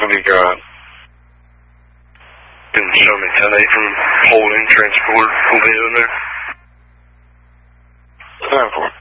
Columbia Drive. Can you show me 10-8 from holding transport? Will be in there. 10-4.